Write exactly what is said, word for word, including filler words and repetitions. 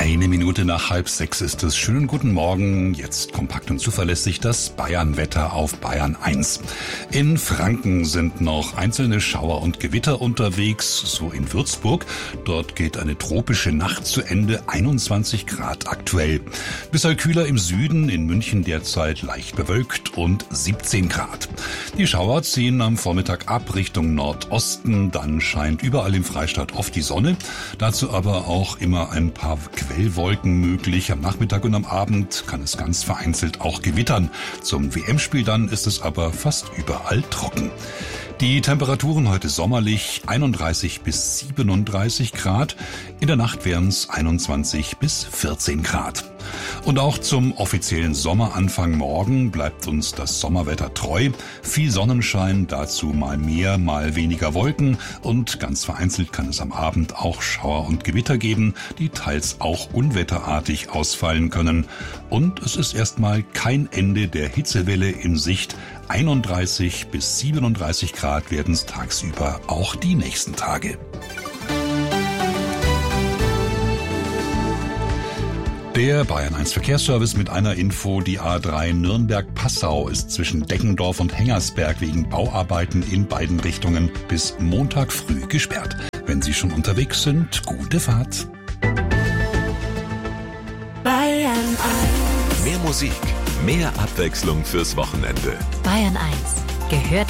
Eine Minute nach halb sechs ist es. Schönen guten Morgen. Jetzt kompakt und zuverlässig das Bayern-Wetter auf Bayern eins. In Franken sind noch einzelne Schauer und Gewitter unterwegs, so in Würzburg. Dort geht eine tropische Nacht zu Ende, einundzwanzig Grad aktuell. Bisschen kühler im Süden, in München derzeit leicht bewölkt und siebzehn Grad. Die Schauer ziehen am Vormittag ab Richtung Nordosten, dann scheint überall im Freistaat oft die Sonne. Dazu aber auch immer ein paar Quellwolken möglich. Am Nachmittag und am Abend kann es ganz vereinzelt auch gewittern. Zum W M-Spiel dann ist es aber fast überall trocken. Die Temperaturen heute sommerlich einunddreißig bis siebenunddreißig Grad. In der Nacht wären es einundzwanzig bis vierzehn Grad. Und auch zum offiziellen Sommeranfang morgen bleibt uns das Sommerwetter treu. Viel Sonnenschein, dazu mal mehr, mal weniger Wolken. Und ganz vereinzelt kann es am Abend auch Schauer und Gewitter geben, die teils auch unwetterartig ausfallen können. Und es ist erstmal kein Ende der Hitzewelle in Sicht. einunddreißig bis siebenunddreißig Grad werden es tagsüber auch die nächsten Tage. Der Bayern eins Verkehrsservice mit einer Info: Die A drei Nürnberg-Passau ist zwischen Deggendorf und Hengersberg wegen Bauarbeiten in beiden Richtungen bis Montag früh gesperrt. Wenn Sie schon unterwegs sind, gute Fahrt. Bayern eins. Mehr Musik, mehr Abwechslung fürs Wochenende. Bayern eins gehört